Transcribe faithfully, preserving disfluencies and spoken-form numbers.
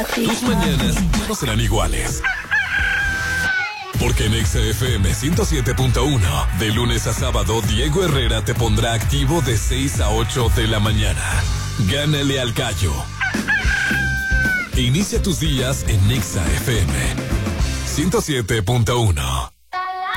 Tus mañanas no serán iguales. Porque en Exa F M ciento siete punto uno, de lunes a sábado, Diego Herrera te pondrá activo de seis a ocho de la mañana. Gánale al gallo. Inicia tus días en Exa F M ciento siete punto uno.